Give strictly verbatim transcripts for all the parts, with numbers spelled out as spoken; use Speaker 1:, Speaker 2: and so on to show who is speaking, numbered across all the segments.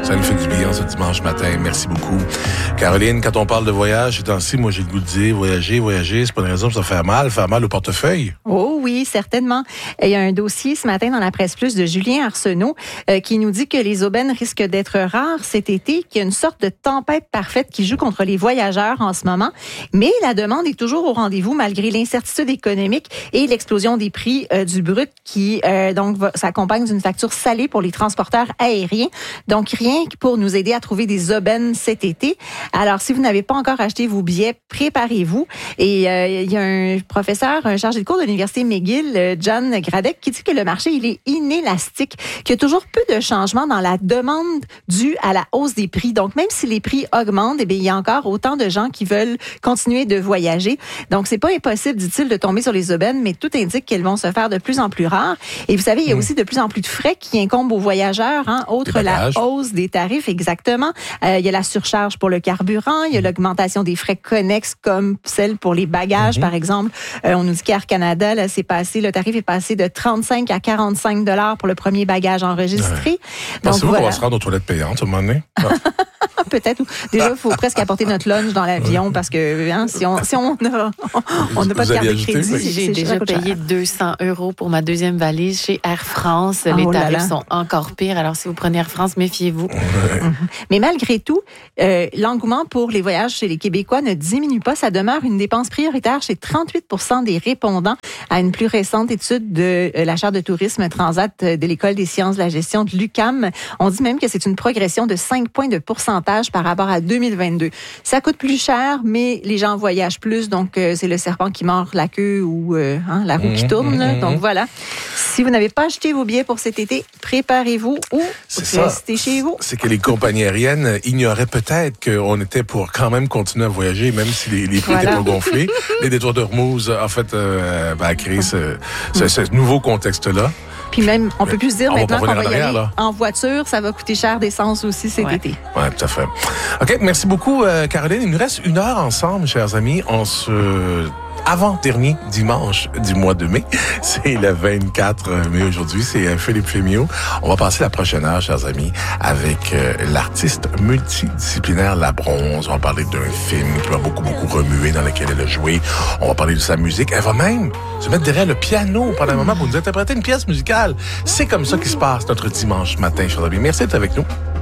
Speaker 1: Ça nous fait du bien ce dimanche matin. Merci beaucoup. Caroline, quand on parle de voyage, ces temps-ci, moi, j'ai le goût de dire voyager, voyager, c'est pas une raison pour ça faire mal, faire mal au portefeuille.
Speaker 2: Oh oui, certainement. Il y a un dossier ce matin dans la Presse Plus de Julien Arsenault euh, qui nous dit que les aubaines risquent d'être rares cet été, qu'il y a une sorte de tempête parfaite qui joue contre les voyageurs en ce moment. Mais la demande est toujours au rendez-vous malgré l'incertitude économique et l'explosion des prix euh, du brut qui euh, donc va, s'accompagne d'une facture salée pour les transporteurs aériens. Donc rien que pour nous aider à trouver des aubaines cet été. Alors si vous n'avez pas encore acheté vos billets, préparez-vous. Et euh, il y a un professeur, un chargé de cours de l'Université McGill, John Gradek, qui dit que le marché il est inélastique, qu'il y a toujours peu de changements dans la demande due à la hausse des prix. Donc même si les prix augmentent, eh bien, il y a encore autant de gens qui veulent continuer de voyager. Donc c'est pas impossible, dit-il, de tomber sur les aubaines, mais tout indique qu'elles vont se faire de plus en plus rares. Et vous savez, il y a mmh. aussi de plus en plus de frais qui incombent aux voyageurs, hein, autre la hausse des tarifs, exactement. Euh, il y a la surcharge pour le carburant, il y a l'augmentation des frais connexes comme celle pour les bagages, mmh. par exemple. Euh, on nous dit qu'Air Canada, là, c'est passé, le tarif est passé de trente-cinq à quarante-cinq dollars pour le premier bagage enregistré.
Speaker 1: Ouais. Pensez-vous voilà. qu'on va se rendre aux toilettes payantes à un moment donné?
Speaker 2: Peut-être. Déjà, il faut presque apporter notre lunch dans l'avion parce que hein, si on si on n'a on n'a pas de carte de crédit.
Speaker 3: J'ai déjà payé deux cents euros pour ma deuxième valise chez Air France. Oh, les tarifs sont encore pires. Alors, si vous prenez Air France, méfiez-vous.
Speaker 2: Ouais. Mais malgré tout, euh, l'engouement pour les voyages chez les Québécois ne diminue pas. Ça demeure une dépense prioritaire chez trente-huit pour cent des répondants à une plus récente étude de euh, la chaire de tourisme Transat de l'École des sciences de la gestion de l'U Q A M. On dit même que c'est une progression de cinq points de pourcentage par rapport à deux mille vingt-deux. Ça coûte plus cher, mais les gens voyagent plus, donc euh, c'est le serpent qui mord la queue ou euh, hein, la roue mmh, qui tourne. Là. Mmh. Donc voilà. Si vous n'avez pas acheté vos billets pour cet été, préparez-vous ou restez chez vous.
Speaker 1: C'est que les compagnies aériennes ignoraient peut-être qu'on était pour quand même continuer à voyager, même si les, les prix voilà. étaient pas gonflés. Les détours d'Ormuz, en fait, euh, ben, a créé ce, ce, ce nouveau contexte-là.
Speaker 2: Puis même, on peut plus se dire
Speaker 1: on
Speaker 2: maintenant
Speaker 1: va
Speaker 2: qu'on va y
Speaker 1: arrière,
Speaker 2: aller
Speaker 1: là.
Speaker 2: en voiture, ça va coûter cher d'essence aussi cet
Speaker 3: ouais.
Speaker 2: été.
Speaker 1: Oui, tout à fait. OK, merci beaucoup, euh, Caroline. Il nous reste une heure ensemble, chers amis. On se... avant-dernier dimanche du mois de mai. C'est le vingt-quatre mai aujourd'hui. C'est Philippe Fémiot. On va passer la prochaine heure, chers amis, avec euh, l'artiste multidisciplinaire La Bronze. On va parler d'un film qui m'a beaucoup, beaucoup remué, dans lequel elle a joué. On va parler de sa musique. Elle va même se mettre derrière le piano pendant un moment pour nous interpréter une pièce musicale. C'est comme ça qui se passe notre dimanche matin, chers amis. Merci d'être avec nous.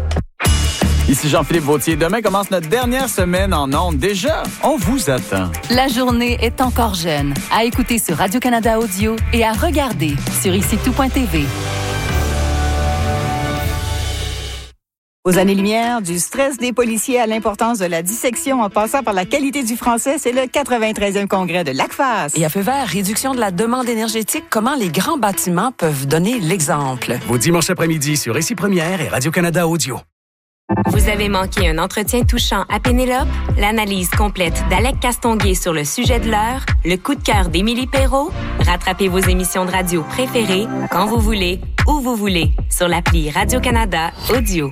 Speaker 4: Ici Jean-Philippe Vautier. Demain commence notre dernière semaine en ondes. Déjà, on vous attend.
Speaker 5: La journée est encore jeune. À écouter sur Radio-Canada Audio et à regarder sur ici tout point t v.
Speaker 6: Aux années-lumière, du stress des policiers à l'importance de la dissection en passant par la qualité du français, c'est le quatre-vingt-treizième congrès de l'A C F A S.
Speaker 7: Et à feu vert, réduction de la demande énergétique, comment les grands bâtiments peuvent donner l'exemple.
Speaker 8: Vos dimanches après-midi sur Ici Première et Radio-Canada Audio.
Speaker 9: Vous avez manqué un entretien touchant à Pénélope? L'analyse complète d'Alec Castonguay sur le sujet de l'heure? Le coup de cœur d'Émilie Perrault? Rattrapez vos émissions de radio préférées quand vous voulez, où vous voulez, sur l'appli Radio-Canada Audio.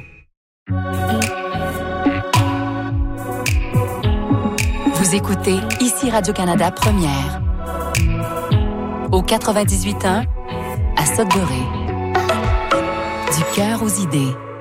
Speaker 5: Vous écoutez Ici Radio-Canada Première. Au quatre-vingt-dix-huit ans, à Sudbury. Du cœur aux idées.